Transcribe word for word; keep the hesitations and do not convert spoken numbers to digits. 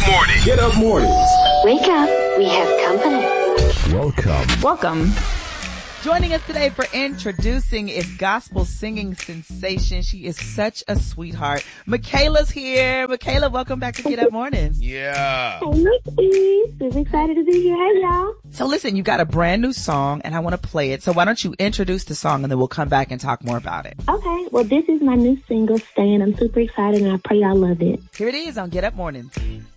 Up Mornings. Get Up Mornings. Wake up. We have company. Welcome. Welcome. Joining us today for introducing is gospel singing sensation. She is such a sweetheart. Michaela's here. Michaela, welcome back to Get Up Mornings. Yeah. Hey, Mickey. Super excited to be here. Hey, y'all. So listen, you got a brand new song and I want to play it. So why don't you introduce the song and then we'll come back and talk more about it. Okay. Well, this is my new single, Stan. I'm super excited and I pray y'all love it. Here it is on Get Up Mornings.